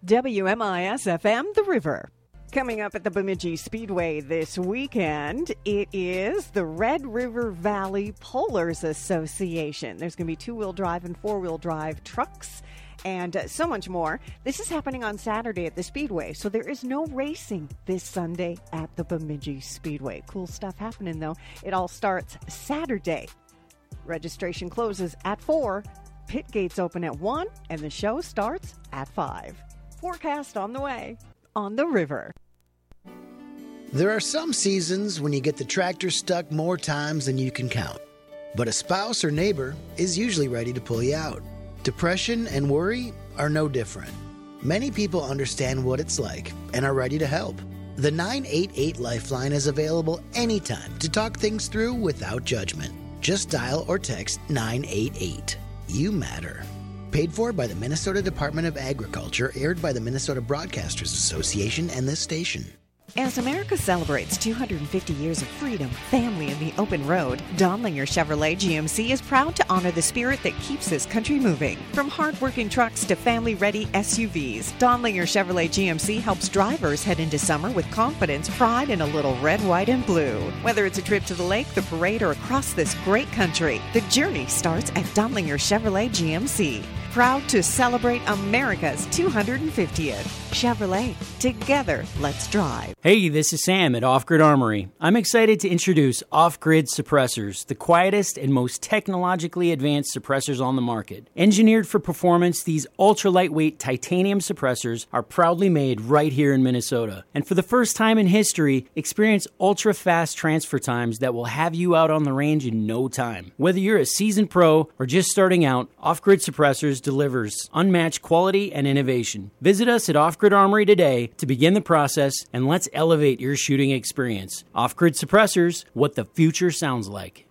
WMIS-FM, The River. Coming up at the Bemidji Speedway this weekend, it is the Red River Valley Polars Association. There's going to be two-wheel drive and four-wheel drive trucks and so much more. This is happening on Saturday at the Speedway, so there is no racing this Sunday at the Bemidji Speedway. Cool stuff happening, though. It all starts Saturday. Registration closes at 4, pit gates open at 1, and the show starts at 5. Forecast on the way on the river. There are some seasons when you get the tractor stuck more times than you can count. But a spouse or neighbor is usually ready to pull you out. Depression and worry are no different. Many people understand what it's like and are ready to help. The 988 Lifeline is available anytime to talk things through without judgment. Just dial or text 988. You matter. Paid for by the Minnesota Department of Agriculture, aired by the Minnesota Broadcasters Association and this station. As America celebrates 250 years of freedom, family, and the open road, Donlinger Chevrolet GMC is proud to honor the spirit that keeps this country moving. From hard-working trucks to family-ready SUVs, Donlinger Chevrolet GMC helps drivers head into summer with confidence, pride, and a little red, white, and blue. Whether it's a trip to the lake, the parade, or across this great country, the journey starts at Donlinger Chevrolet GMC. Proud to celebrate America's 250th. Chevrolet, together, let's drive. Hey, this is Sam at Off Grid Armory. I'm excited to introduce Off Grid Suppressors, the quietest and most technologically advanced suppressors on the market. Engineered for performance, these ultra-lightweight titanium suppressors are proudly made right here in Minnesota. And for the first time in history, experience ultra-fast transfer times that will have you out on the range in no time. Whether you're a seasoned pro or just starting out, Off Grid Suppressors delivers unmatched quality and innovation. Visit us at Off Grid Armory today to begin the process, and let's elevate your shooting experience. Off Grid Suppressors, what the future sounds like.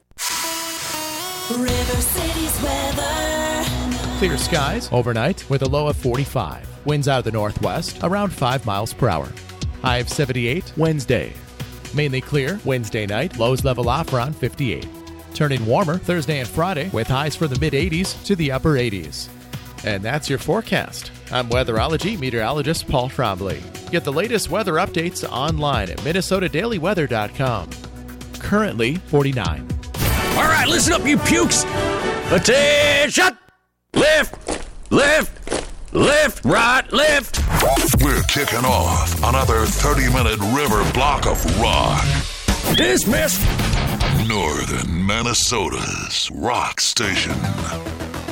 River City's weather. Clear skies overnight with a low of 45. Winds out of the northwest around 5 miles per hour. High of 78 Wednesday. Mainly clear Wednesday night. Lows level off around 58. Turning warmer Thursday and Friday with highs from the mid-80s to the upper 80s. And that's your forecast. I'm weatherology meteorologist Paul Trombley. Get the latest weather updates online at minnesotadailyweather.com. Currently 49. All right, listen up, you pukes. Attention! Lift, lift, lift, right, lift. We're kicking off another 30-minute river block of rock. Dismissed. Northern Minnesota's rock station.